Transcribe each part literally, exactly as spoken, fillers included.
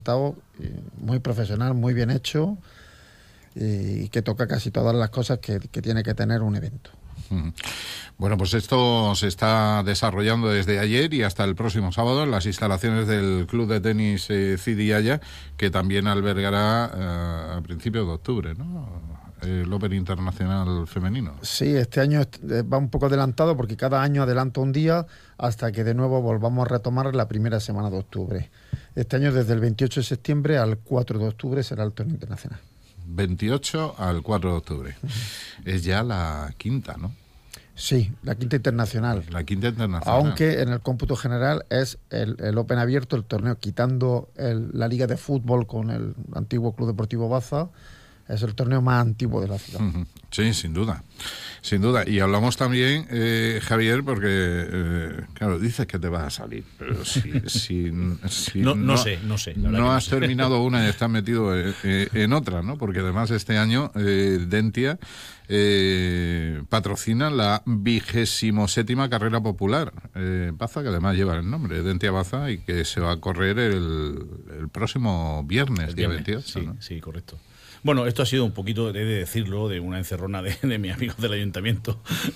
estado muy profesional, muy bien hecho y que toca casi todas las cosas que, que tiene que tener un evento. Bueno, pues esto se está desarrollando desde ayer y hasta el próximo sábado en las instalaciones del Club de Tenis eh, Cidi Haya, que también albergará eh, a principios de octubre, ¿no?, el Open Internacional Femenino. Sí, este año va un poco adelantado porque cada año adelanta un día hasta que de nuevo volvamos a retomar la primera semana de octubre. Este año desde el veintiocho de septiembre al cuatro de octubre será el torneo internacional. veintiocho al cuatro de octubre. Es ya la quinta, ¿no? Sí, la quinta internacional. La quinta internacional. Aunque en el cómputo general es el, el Open abierto, el torneo, quitando el, la liga de fútbol con el antiguo Club Deportivo Baza, es el torneo más antiguo de la ciudad. Sí, sin duda. Sin duda. Y hablamos también, eh, Javier, porque, eh, claro, dices que te vas a salir, pero si, si, si no, no, no sé, no sé. No has no sé. terminado una y estás metido en, en otra, ¿no? Porque además este año eh, Dentia eh, patrocina la vigésimo séptima carrera popular eh, Baza, que además lleva el nombre, Dentia Baza, y que se va a correr el, el próximo viernes, el día viernes, veintiocho, sí, ¿no? Sí, correcto. Bueno, esto ha sido un poquito, he de decirlo, de una encerrona de, de mis amigos del ayuntamiento,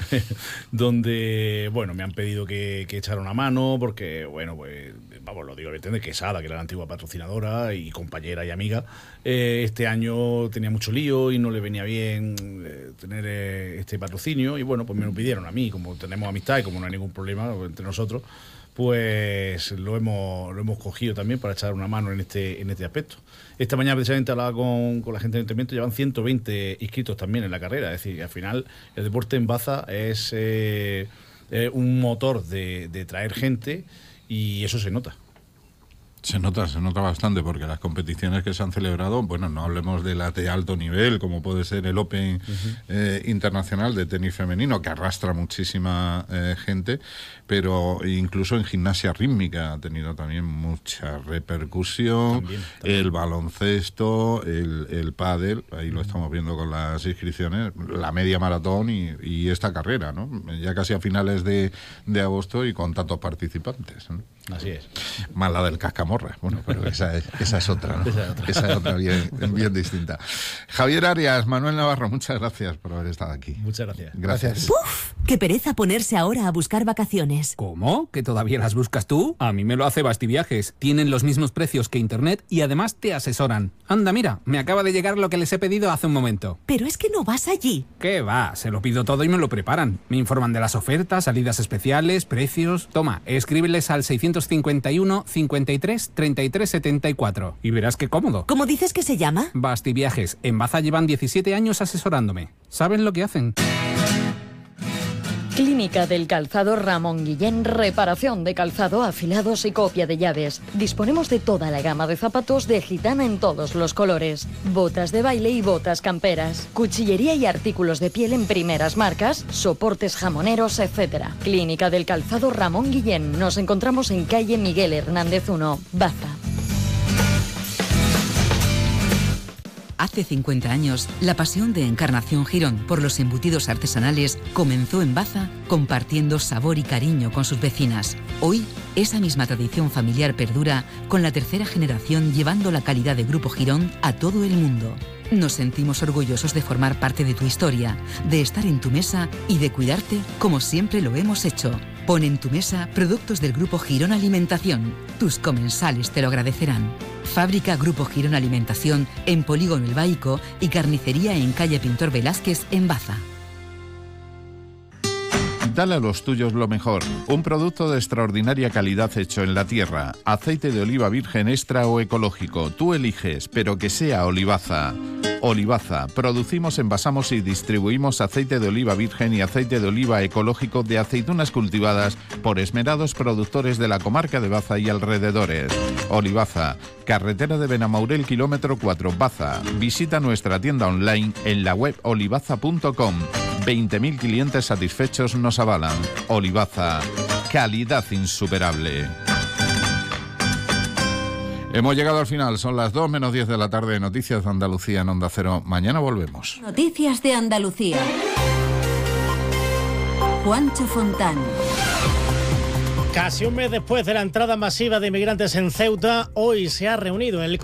donde, bueno, me han pedido que, que echara una mano, porque, bueno, pues, vamos, lo digo, de Quesada, que era la antigua patrocinadora y compañera y amiga, eh, este año tenía mucho lío y no le venía bien eh, tener eh, este patrocinio, y bueno, pues me lo pidieron a mí, como tenemos amistad y como no hay ningún problema entre nosotros, pues lo hemos lo hemos cogido también para echar una mano en este en este aspecto. Esta mañana precisamente hablaba con, con la gente del ayuntamiento, llevan ciento veinte inscritos también en la carrera, es decir, al final el deporte en Baza es eh, eh, un motor de, de traer gente y eso se nota. Se nota, se nota bastante, porque las competiciones que se han celebrado, bueno, no hablemos de las de alto nivel, como puede ser el Open uh-huh. eh, Internacional de Tenis Femenino, que arrastra muchísima eh, gente, pero incluso en gimnasia rítmica ha tenido también mucha repercusión, también, también. El baloncesto, el, el pádel, ahí uh-huh. lo estamos viendo con las inscripciones, la media maratón y, y esta carrera, ¿no? Ya casi a finales de, de agosto y con tantos participantes, ¿no? Así es. Más la del cascamorra. Bueno, pero esa es, esa es otra, ¿no? Esa es otra, esa es otra bien, bien distinta. Javier Arias, Manuel Navarro, muchas gracias por haber estado aquí. Muchas gracias. Gracias. ¡Puf! ¡Qué pereza ponerse ahora a buscar vacaciones! ¿Cómo? ¿Que todavía las buscas tú? A mí me lo hace Bastiviajes. Tienen los mismos precios que Internet y además te asesoran. Anda, mira, me acaba de llegar lo que les he pedido hace un momento. Pero es que no vas allí. ¿Qué va? Se lo pido todo y me lo preparan. Me informan de las ofertas, salidas especiales, precios... Toma, escríbeles al seiscientos cincuenta y uno, cincuenta y tres, treinta y tres, setenta y cuatro. Y verás qué cómodo. ¿Cómo dices que se llama? Bastiviajes. En Baza llevan diecisiete años asesorándome. ¿Saben lo que hacen? Clínica del Calzado Ramón Guillén, reparación de calzado, afilados y copia de llaves. Disponemos de toda la gama de zapatos de gitana en todos los colores, botas de baile y botas camperas, cuchillería y artículos de piel en primeras marcas, soportes jamoneros, etcétera. Clínica del Calzado Ramón Guillén. Nos encontramos en calle Miguel Hernández uno, Baza. Hace cincuenta años, la pasión de Encarnación Girón por los embutidos artesanales comenzó en Baza, compartiendo sabor y cariño con sus vecinas. Hoy, esa misma tradición familiar perdura, con la tercera generación llevando la calidad de Grupo Girón a todo el mundo. Nos sentimos orgullosos de formar parte de tu historia, de estar en tu mesa y de cuidarte como siempre lo hemos hecho. Pon en tu mesa productos del Grupo Girón Alimentación. Tus comensales te lo agradecerán. Fábrica Grupo Girón Alimentación en Polígono El Baico y carnicería en calle Pintor Velázquez en Baza. Dale a los tuyos lo mejor. Un producto de extraordinaria calidad hecho en la tierra. Aceite de oliva virgen extra o ecológico. Tú eliges, pero que sea Olivaza. Olivaza. Producimos, envasamos y distribuimos aceite de oliva virgen y aceite de oliva ecológico de aceitunas cultivadas por esmerados productores de la comarca de Baza y alrededores. Olivaza. Carretera de Benamaurel, kilómetro cuatro, Baza. Visita nuestra tienda online en la web olivaza punto com. veinte mil clientes satisfechos nos avalan. Olivaza. Calidad insuperable. Hemos llegado al final, son las dos menos diez de la tarde, Noticias de Andalucía en Onda Cero. Mañana volvemos. Noticias de Andalucía. Juancho Fontán. Casi un mes después de la entrada masiva de inmigrantes en Ceuta, hoy se ha reunido el